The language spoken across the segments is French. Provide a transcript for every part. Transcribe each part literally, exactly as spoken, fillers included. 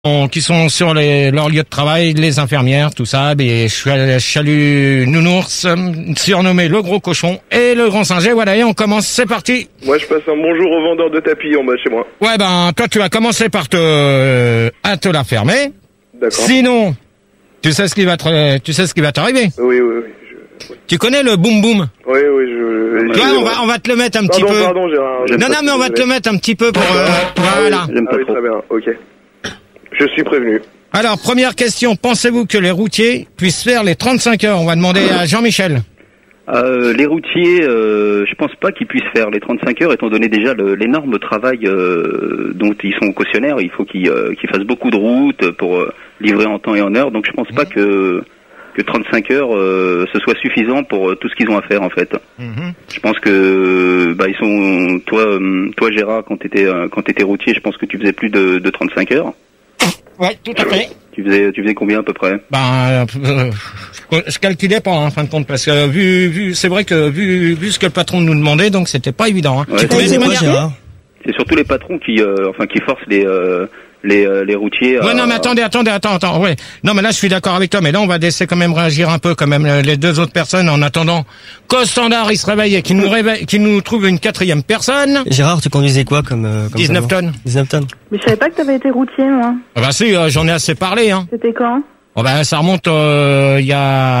qui sont sur les, leur lieu de travail, les infirmières, tout ça, et je salue Nounours, surnommé le gros cochon, et le grand singe. Voilà, et on commence, c'est parti. Moi, je passe un bonjour au vendeur de tapis en bas de chez moi. Ouais, ben, toi, tu vas commencer par te, euh, à te la fermer. D'accord. Sinon, tu sais ce qui va te, tu sais ce qui va t'arriver. Oui, oui, oui. Je... Tu connais le boum boum? Oui, oui, je... Tu vois, on va, on va te le mettre un pardon, petit peu. Pardon, j'ai un... Non, non, mais on va te le mettre un petit peu pour, euh, voilà. Ah oui, ah oui, très bien, ok. Je suis prévenu. Alors, première question, pensez-vous que les routiers puissent faire les trente-cinq heures? On va demander à Jean-Michel. Euh, les routiers, euh, je pense pas qu'ils puissent faire les trente-cinq heures, étant donné déjà le, l'énorme travail euh, dont ils sont cautionnaires. Il faut qu'ils, euh, qu'ils fassent beaucoup de routes pour euh, livrer en temps et en heure. Donc je pense pas que que trente-cinq heures euh, ce soit suffisant pour euh, tout ce qu'ils ont à faire en fait. Mm-hmm. Je pense que bah ils sont toi euh, toi Gérard, quand t'étais euh, quand t'étais routier, je pense que tu faisais plus de, de trente-cinq heures. Ouais, tout à fait. Tu faisais, tu faisais combien à peu près? Ben, euh, je, je calculais pas en fin de compte parce que vu, vu, c'est vrai que vu, vu ce que le patron nous demandait, donc c'était pas évident. Hein. Ouais, tu c'est, quoi, Gérard c'est surtout les patrons qui, euh, enfin, qui forcent les, euh, les, euh, les routiers. Ouais, à... non, mais attendez, attendez, attends, attends, ouais. Non, mais là, je suis d'accord avec toi, mais là, on va laisser quand même réagir un peu, quand même, les deux autres personnes, en attendant qu'au standard, il se réveille et qu'il nous réveille, qu'il nous trouve une quatrième personne. Gérard, tu conduisais quoi comme, euh, comme dix-neuf tonnes. dix-neuf tonnes. Mais je savais pas que t'avais été routier, moi. Ah bah si, euh, j'en ai assez parlé, hein. C'était quand? Oh bah, ça remonte, euh, il y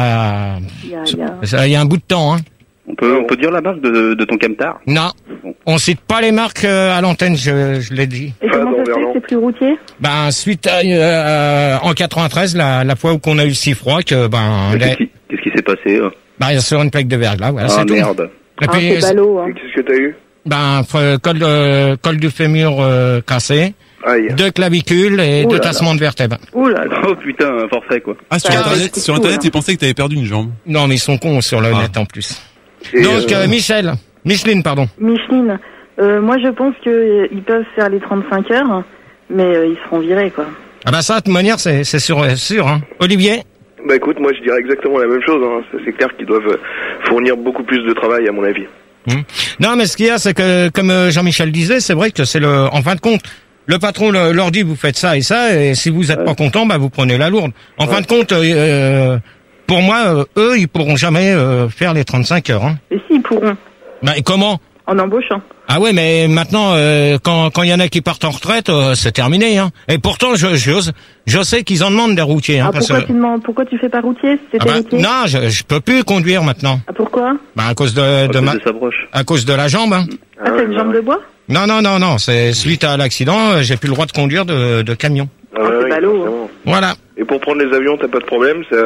a, il y a, il y a... il y a un bout de temps, hein. On peut, on peut dire la marque de, de ton camtar? Non. Bon. On cite pas les marques euh, à l'antenne, je, je l'ai dit. Et comment ça se fait que c'est plus routier? Ben, suite à, euh, en quatre-vingt-treize, la, la fois où qu'on a eu si froid que, ben... Qu'est-ce, les... qui, qu'est-ce qui s'est passé? euh Ben, sur une plaque de verglas, voilà, ah, c'est merde. tout. Et ah, puis, c'est ballot, hein. Qu'est-ce que t'as eu? Ben, col, euh, col du fémur euh, cassé, aïe. Deux clavicules et Ouh deux là tassements là. de vertèbres. Ouh là là. Oh putain, un forfait, quoi. Ah, sur ah, Internet, sur tout, Internet, hein. ils pensaient que t'avais perdu une jambe. Non, mais ils sont cons sur le ah. net en plus. Et Donc, euh... euh, Michel, Micheline, pardon. Micheline, euh, moi je pense qu'ils euh, peuvent faire les trente-cinq heures, mais euh, ils seront virés, quoi. Ah bah ça, de toute manière, c'est, c'est sûr, sûr, hein. Olivier? Bah écoute, moi je dirais exactement la même chose, hein. C'est clair qu'ils doivent fournir beaucoup plus de travail, à mon avis. Mmh. Non, mais ce qu'il y a, c'est que, comme Jean-Michel disait, c'est vrai que c'est le, en fin de compte, le patron le, leur dit, vous faites ça et ça, et si vous êtes ouais. pas content, bah vous prenez la lourde. En ouais. fin de compte, euh, pour moi, euh, eux, ils pourront jamais euh, faire les trente-cinq heures. Hein. Et si, ils pourront. Bah, et comment? En embauchant. Ah ouais, mais maintenant, euh, quand quand il y en a qui partent en retraite, euh, c'est terminé. Hein. Et pourtant, je je, je sais qu'ils en demandent des routiers. Hein, ah, parce pourquoi que... tu demandes, pourquoi tu fais pas routier? Ah bah, routier non, je je peux plus conduire maintenant. Ah, pourquoi? Bah à cause de, à de cause ma de sa broche. À cause de la jambe. Hein. Ah, t'as une jambe de bois? Non non non non, c'est suite à l'accident, j'ai plus le droit de conduire de de camion. Ah, ah c'est oui, ballot. Hein. Voilà. Et pour prendre les avions, t'as pas de problème, ça...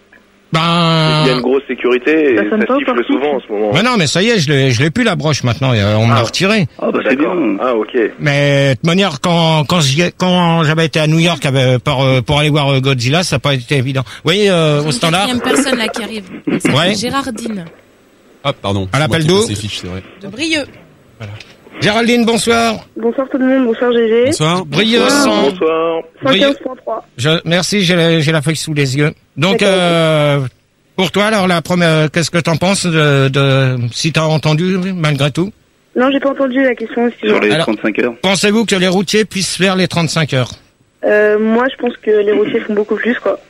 Ben... Il y a une grosse sécurité et ça, ça siffle souvent en ce moment. Mais non, mais ça y est, je l'ai, je l'ai plus la broche maintenant. On me ah. l'a retiré. Ah bah c'est bien. Ah ok. Mais de toute manière, quand quand j'y, quand j'avais été à New York avec, pour pour aller voir Godzilla, ça n'a pas été évident. Vous voyez, euh, au standard. Il y a une personne là qui arrive. C'est ouais. Géraldine. Ah pardon. À l'appel d'eau. Fiches, c'est vrai. De Brieux. Voilà. Géraldine, bonsoir. Bonsoir tout le monde, bonsoir G G. Bonsoir. Brieux, bonsoir. Bonsoir. cent quinze point trois. Je, merci, j'ai, j'ai la feuille sous les yeux. Donc, euh, pour toi, alors, la première, qu'est-ce que t'en penses de, de, si t'as entendu, malgré tout? Non, j'ai pas entendu la question. Sur les alors, trente-cinq heures. Pensez-vous que les routiers puissent faire les trente-cinq heures? Euh, moi, je pense que les routiers font beaucoup plus, quoi.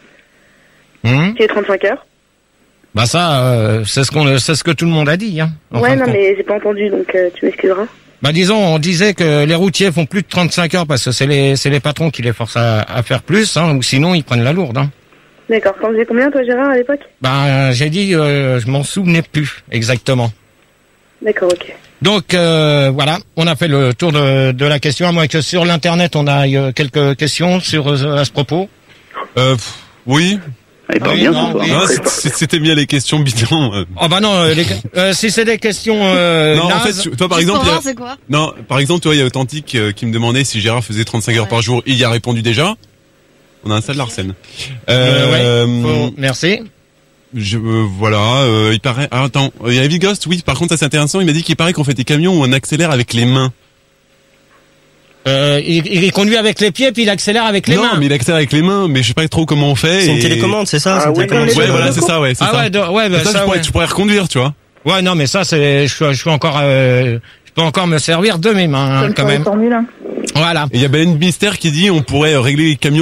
Mmh. Que les trente-cinq heures. Bah ça, euh, c'est ce qu'on, c'est ce que tout le monde a dit, hein. Ouais, non, mais j'ai pas entendu, donc euh, tu m'excuseras. Bah disons, on disait que les routiers font plus de trente-cinq heures parce que c'est les, c'est les patrons qui les forcent à, à faire plus, hein, ou sinon ils prennent la lourde, hein. D'accord. T'en faisais combien, toi, Gérard, à l'époque? Ben, j'ai dit, euh, je m'en souvenais plus exactement. D'accord, ok. Donc euh, voilà, on a fait le tour de, de la question. À moins que sur l'internet, on a euh, quelques questions sur euh, à ce propos. Euh, pff, oui. Ah, oui, bien, non, oui. Non, c'était bien les questions bidons. Euh. Oh bah non, euh, les, euh, si c'est des questions. Euh, non, nazes, en fait, toi par exemple, voir, a... c'est quoi non, par exemple, toi, il y a Authentique euh, qui me demandait si Gérard faisait trente-cinq heures par jour. Il y a répondu déjà. On a un sale Larsen. Euh, euh, ouais. Faut... Merci. Je, euh, voilà, euh, il paraît. Ah, attends, il y a Heavy Ghost, oui. Par contre, ça c'est intéressant. Il m'a dit qu'il paraît qu'on fait des camions où on accélère avec les mains. Euh, il, il conduit avec les pieds puis il accélère avec les non, mains. Non, mais il accélère avec les mains, mais je sais pas trop comment on fait. C'est et... une télécommande, c'est ça? Ah, c'est une oui, télécommande. Ouais, voilà, c'est ça, ouais, c'est ah, ça. Ouais, de, ouais, bah, ça, ça tu, pourrais, ouais. tu pourrais reconduire, tu vois. Ouais, non, mais ça, c'est, je, je suis encore, euh, je peux encore me servir de mes mains, hein, quand même. Formule un. Voilà. Et il y a Baleine Mystère qui dit on pourrait régler les camions